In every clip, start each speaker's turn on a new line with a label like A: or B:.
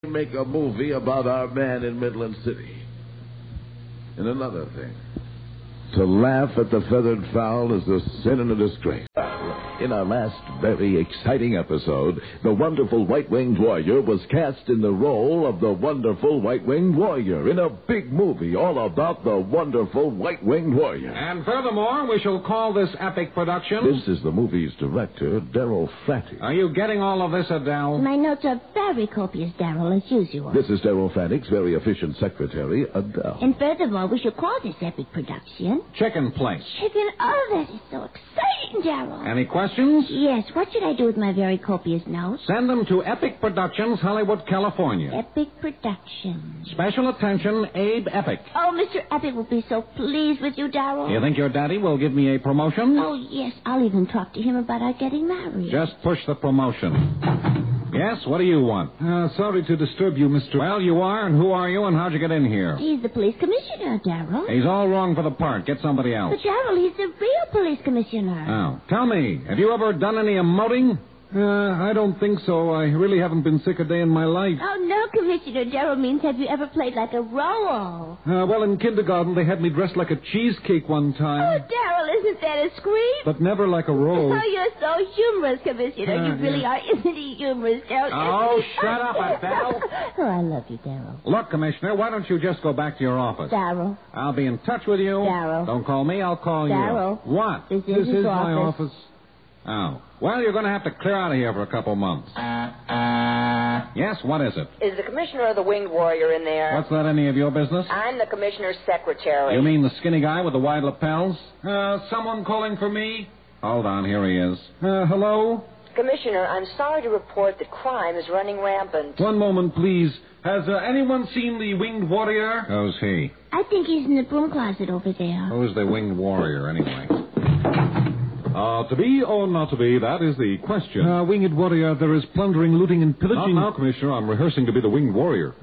A: Make a movie about our man in Midland City. And another thing, to laugh at the feathered fowl is a sin and a disgrace. In our last very exciting episode, the wonderful white-winged warrior was cast in the role of the wonderful white-winged warrior in a big movie all about the wonderful white-winged warrior.
B: And furthermore, we shall call this epic production...
A: This is the movie's director, Darryl Frantic.
B: Are you getting all of this, Adele?
C: My notes are very copious, Darryl, as usual.
A: This is Darryl Frantic's very efficient secretary, Adele.
C: And furthermore, we shall call this epic production...
B: Chicken Place.
C: Chicken, oh, that is so exciting, Darryl.
B: Any questions?
C: Yes, what should I do with my very copious notes?
B: Send them to Epic Productions, Hollywood, California.
C: Epic Productions.
B: Special attention, Abe Epic.
C: Oh, Mr. Epic will be so pleased with you, Darryl.
B: You think your daddy will give me a promotion?
C: Oh, yes, I'll even talk to him about our getting married.
B: Just push the promotion. Yes, what do you want?
D: Sorry to disturb you, Mr.
B: Well, you are, and who are you, and how'd you get in here?
C: He's the police commissioner, Darryl.
B: He's all wrong for the part. Get somebody else.
C: But, Darryl, he's the real police commissioner.
B: Oh. Tell me, have you ever done any emoting?
D: I don't think so. I really haven't been sick a day in my life.
C: Oh, no, Commissioner. Darryl means have you ever played like a roll?
D: Well, in kindergarten, they had me dressed like a cheesecake one
C: Oh,
D: time.
C: Darryl, isn't that a scream?
D: But never like a roll.
C: Oh, you're so humorous, Commissioner. You really are. Isn't he humorous, Darryl?
B: Oh, shut up, Adele.
C: Oh, I love you, Darryl.
B: Look, Commissioner, why don't you just go back to your office?
C: Darryl.
B: I'll be in touch with you.
C: Darryl.
B: Don't call me, I'll call you.
C: Darryl.
B: What?
C: This
D: This
C: his
D: is my office.
B: Oh. Well, you're going to have to clear out of here for a couple months. Yes, what is it?
E: Is the commissioner of the Winged Warrior in there?
B: What's that any of your business?
E: I'm the commissioner's secretary.
B: You mean the skinny guy with the wide lapels?
D: Someone calling for me?
B: Hold on, here he is.
D: Hello?
E: Commissioner, I'm sorry to report that crime is running rampant.
D: One moment, please. Has anyone seen the Winged Warrior?
B: Who's he?
C: I think he's in the broom closet over there.
B: Who's the winged warrior, anyway?
D: To be or not to be, that is the question. Winged Warrior, there is plundering, looting, and pillaging.
B: Not now, Commissioner. I'm rehearsing to be the Winged Warrior.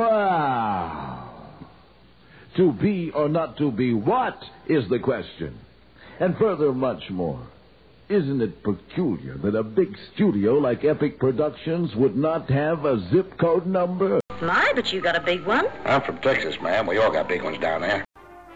A: Wow. To be or not to be, what is the question? And further, much more. Isn't it peculiar that a big studio like Epic Productions would not have a zip code number?
E: My, but you got a big one.
F: I'm from Texas, ma'am. We all got big ones down there.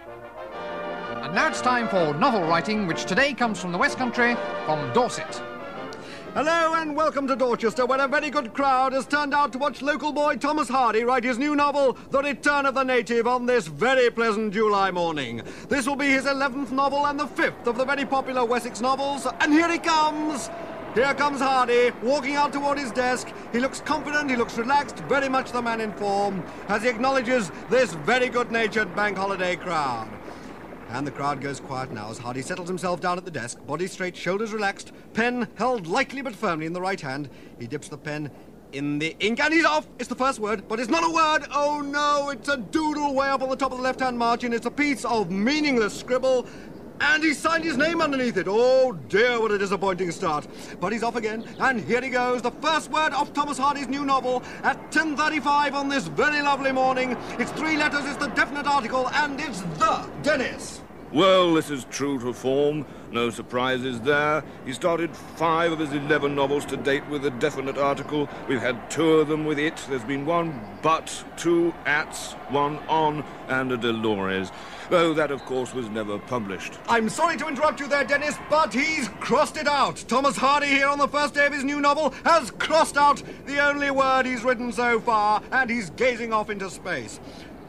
G: And now it's time for novel writing, which today comes from the West Country, from Dorset.
H: Hello and welcome to Dorchester, where a very good crowd has turned out to watch local boy Thomas Hardy write his new novel, The Return of the Native, on this very pleasant July morning. This will be his 11th novel and the 5th of the very popular Wessex novels, and here he comes! Here comes Hardy, walking out toward his desk. He looks confident, he looks relaxed, very much the man in form, as he acknowledges this very good-natured bank holiday crowd. And the crowd goes quiet now as Hardy settles himself down at the desk, body straight, shoulders relaxed, pen held lightly but firmly in the right hand. He dips the pen in the ink, and he's off! It's the first word, but it's not a word! Oh no, it's a doodle way up on the top of the left-hand margin. It's a piece of meaningless scribble, and he signed his name underneath it. Oh dear, what a disappointing start. But he's off again, and here he goes. The first word of Thomas Hardy's new novel at 10:35 on this very lovely morning. It's 3 letters, it's the definite article, and it's the Dennis.
I: Well, this is true to form. No surprises there. He started 5 of his 11 novels to date with a definite article. We've had 2 of them with it. There's been 1 but, 2 ats, 1 on, and a Dolores. Though that, of course, was never published.
H: I'm sorry to interrupt you there, Dennis, but he's crossed it out. Thomas Hardy here on the first day of his new novel has crossed out the only word he's written so far, and he's gazing off into space.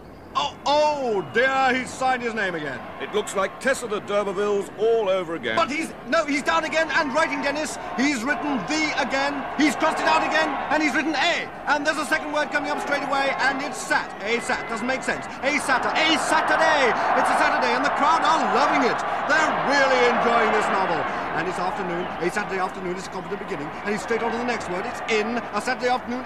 H: Oh dear, he's signed his name again.
I: It looks like Tessa de D'Urbervilles all over again.
H: But he's down again and writing, Dennis. He's written the again, he's crossed it out again, and he's written a. And there's a second word coming up straight away, and it's sat. A sat, doesn't make sense. A Saturday. It's a Saturday, and the crowd are loving it. They're really enjoying this novel. And it's afternoon, a Saturday afternoon is a confident beginning, and he's straight on to the next word. It's in, a Saturday afternoon,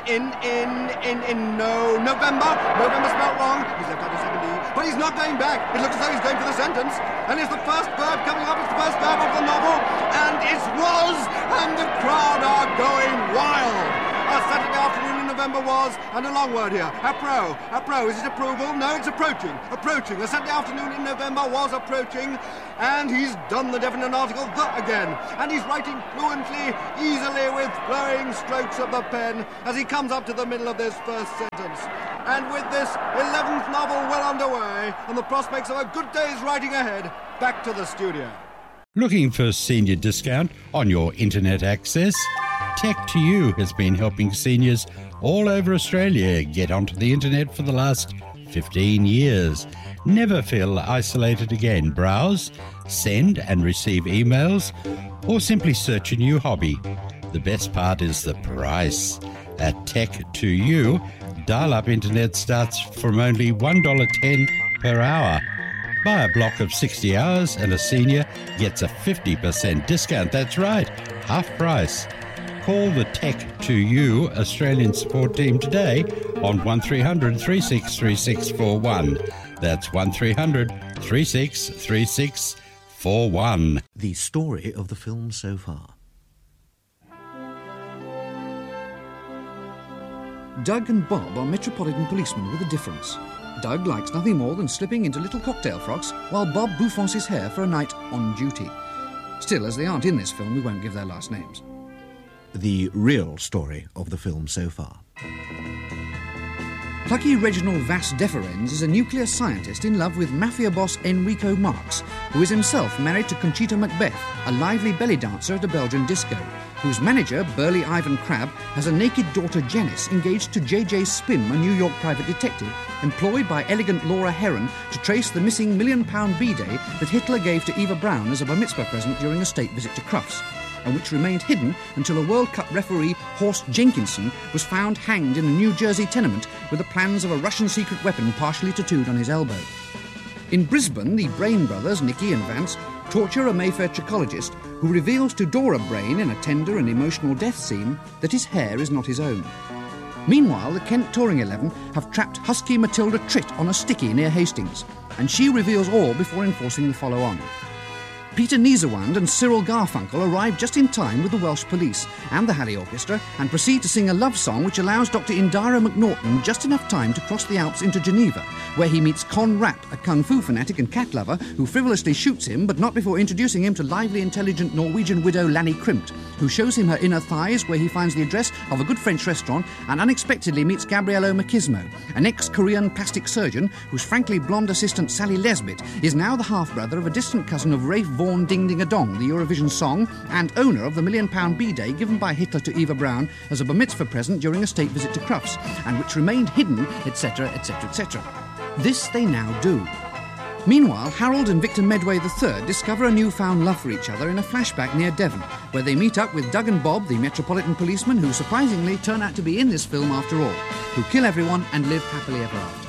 H: November. November spelled wrong. He's left out a second E, but he's not going back. It looks as though he's going for the sentence. And it's the first verb coming up, it's the first verb of the novel, and it was, and the crowd are going wild. A Saturday afternoon in November was, and a long word here, appro. Appro, is it approval? No, it's approaching. Approaching. A Saturday afternoon in November was approaching, and he's done the definite article the again. And he's writing fluently, easily, with flowing strokes of the pen as he comes up to the middle of this first sentence. And with this 11th novel well underway, and the prospects of a good day's writing ahead, back to the studio.
J: Looking for a senior discount on your internet access? Tech2U has been helping seniors all over Australia get onto the internet for the last 15 years. Never feel isolated again. Browse, send and receive emails, or simply search a new hobby. The best part is the price. At Tech2U, dial-up internet starts from only $1.10 per hour. Buy a block of 60 hours and a senior gets a 50% discount. That's right, half price. Call the Tech2U Australian support team today on 1300 363641. That's 1300 363641.
K: The story of the film so far.
L: Doug and Bob are metropolitan policemen with a difference. Doug likes nothing more than slipping into little cocktail frocks while Bob bouffants his hair for a night on duty. Still, as they aren't in this film, we won't give their last names.
K: The real story of the film so far.
L: Plucky Reginald Vas Deferens is a nuclear scientist in love with mafia boss Enrico Marx, who is himself married to Conchita Macbeth, a lively belly dancer at a Belgian disco, whose manager, burly Ivan Crabb, has a naked daughter Janice engaged to J.J. Spim, a New York private detective, employed by elegant Laura Heron to trace the missing £1 million B-Day that Hitler gave to Eva Braun as a bar mitzvah present during a state visit to Crufts, and which remained hidden until a World Cup referee, Horst Jenkinson, was found hanged in a New Jersey tenement with the plans of a Russian secret weapon partially tattooed on his elbow. In Brisbane, the Brain brothers, Nicky and Vance, torture a Mayfair trichologist who reveals to Dora Brain in a tender and emotional death scene that his hair is not his own. Meanwhile, the Kent Touring 11 have trapped husky Matilda Tritt on a sticky near Hastings, and she reveals all before enforcing the follow-on. Peter Niesewand and Cyril Garfunkel arrive just in time with the Welsh Police and the Halley Orchestra and proceed to sing a love song which allows Dr. Indira McNaughton just enough time to cross the Alps into Geneva, where he meets Con Rapp, a kung fu fanatic and cat lover who frivolously shoots him, but not before introducing him to lively, intelligent Norwegian widow Lanny Krimpt, who shows him her inner thighs, where he finds the address of a good French restaurant and unexpectedly meets Gabriello Machismo, an ex-Korean plastic surgeon whose frankly blonde assistant Sally Lesbit is now the half-brother of a distant cousin of Rafe Vaughan Ding Ding a Dong, the Eurovision song, and owner of the £1 million B-Day given by Hitler to Eva Braun as a bar mitzvah present during a state visit to Crufts, and which remained hidden, etc., etc., etc. This they now do. Meanwhile, Harold and Victor Medway III discover a newfound love for each other in a flashback near Devon, where they meet up with Doug and Bob, the metropolitan policemen who surprisingly turn out to be in this film after all, who kill everyone and live happily ever after.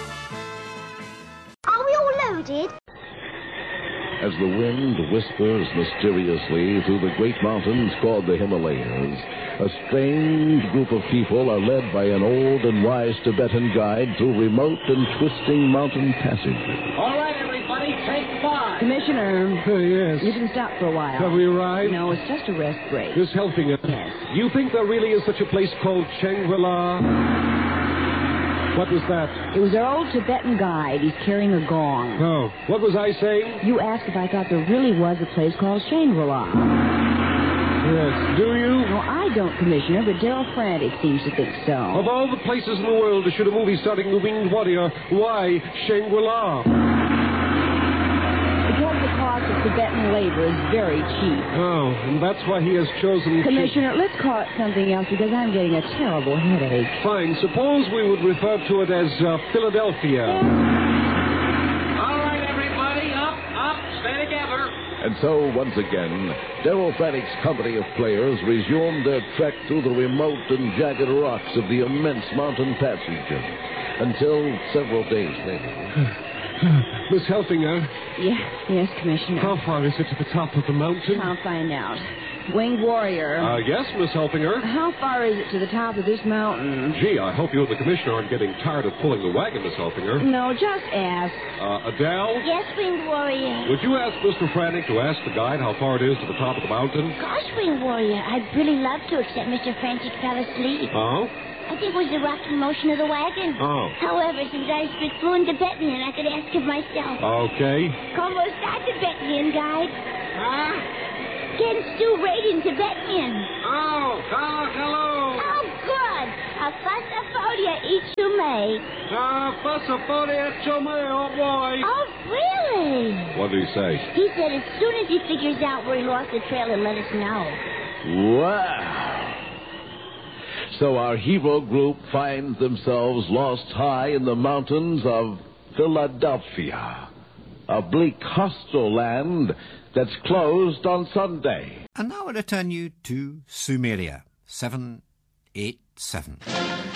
C: Are we all loaded?
A: As the wind whispers mysteriously through the great mountains called the Himalayas, a strange group of people are led by an old and wise Tibetan guide through remote and twisting mountain passages.
M: All right, everybody, take 5.
N: Commissioner.
D: Yes.
N: You can stop for a while.
D: Have we arrived?
N: No, it's just a rest break.
D: Miss Helfinger.
N: Yes.
D: You think there really is such a place called Shangri-La? What was that?
N: It was our old Tibetan guide. He's carrying a gong.
D: Oh, what was I saying?
N: You asked if I thought there really was a place called Shangri-La.
D: Yes, do you?
N: No, I don't, Commissioner, but Daryl Frantic seems to think so.
D: Of all the places in the world to shoot a movie starting the Winged Warrior, why Shangri-La?
N: Because the cost of Tibetan labor is very cheap.
D: Oh, and that's why he has chosen...
N: Commissioner, let's call it something else because I'm getting a terrible headache.
D: Fine. Suppose we would refer to it as Philadelphia.
M: All right, everybody, up, stay together.
A: And so, once again, Daryl Frantic's company of players resumed their trek through the remote and jagged rocks of the immense mountain passages until several days later.
D: Miss Helfinger?
N: Yes, Commissioner.
D: How far is it to the top of the mountain?
N: I'll find out. Winged Warrior.
D: Yes, Miss Helfinger.
N: How far is it to the top of this mountain?
D: Gee, I hope you and the Commissioner aren't getting tired of pulling the wagon, Miss Helfinger.
N: No, just ask.
D: Adele?
C: Yes, Winged Warrior.
D: Would you ask Mr. Frantic to ask the guide how far it is to the top of the mountain?
C: Gosh, Winged Warrior, I'd really love to, except Mr. Frantic fell asleep.
D: Oh?
C: I think it was the rocking motion of the wagon.
B: Oh.
C: However, since I speak fluent Tibetan, I could ask it myself.
B: Okay.
C: Como está Tibetan, guide?
M: Huh?
C: Can Stu rate in Tibetan?
M: Oh, hello.
C: Oh, good. A Fasafodia Ichume.
M: Fasafodia Chome, oh boy.
C: Oh, really?
B: What did he say?
C: He said as soon as he figures out where he lost the trail, he'll let us know.
A: Wow. So our hero group finds themselves lost high in the mountains of Philadelphia, a bleak, hostile land that's closed on Sunday.
H: And now I return you to Sumeria, 787.